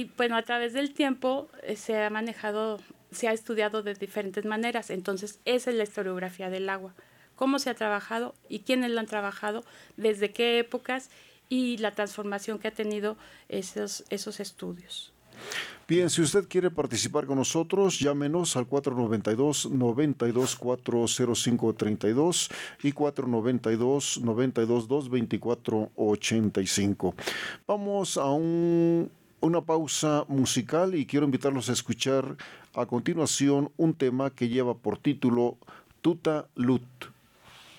Y bueno, a través del tiempo se ha manejado, se ha estudiado de diferentes maneras. Entonces, esa es la historiografía del agua. Cómo se ha trabajado y quiénes lo han trabajado, desde qué épocas y la transformación que ha tenido esos estudios. Bien, si usted quiere participar con nosotros, llámenos al 492-92-405-32 y 492-922-2485. Vamos a una pausa musical y quiero invitarlos a escuchar a continuación un tema que lleva por título Tuta Lut.